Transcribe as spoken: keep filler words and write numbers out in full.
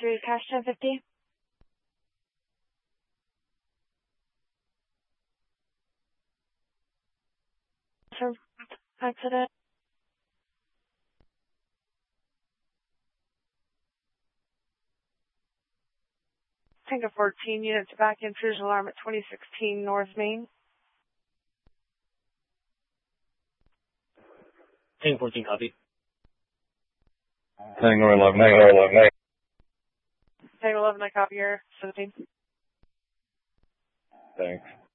three, cash ten fifty. For accident. Tango fourteen, units back intrusion alarm at twenty sixteen North Main. Tango fourteen, copy. Tango eleven, Tango eleven. Tango eleven, I copy your seventeen. Thanks.